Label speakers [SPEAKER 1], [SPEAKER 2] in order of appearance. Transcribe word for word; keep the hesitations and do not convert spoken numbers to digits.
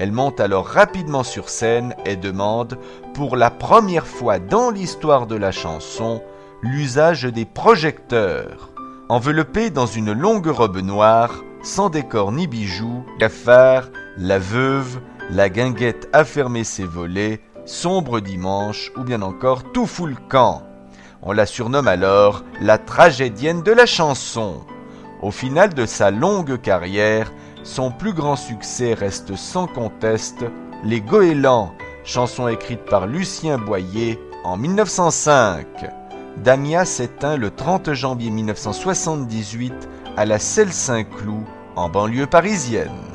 [SPEAKER 1] Elle monte alors rapidement sur scène et demande, pour la première fois dans l'histoire de la chanson, l'usage des projecteurs. Enveloppée dans une longue robe noire, sans décor ni bijoux, cafard, la veuve, la guinguette a fermé ses volets, sombre dimanche ou bien encore tout fout le camp. On la surnomme alors la tragédienne de la chanson. Au final de sa longue carrière, son plus grand succès reste sans conteste Les Goélands, chanson écrite par Lucien Boyer en mille neuf cent cinq. Damia s'éteint le trente janvier mille neuf cent soixante-dix-huit à la Celle Saint-Cloud, en banlieue parisienne.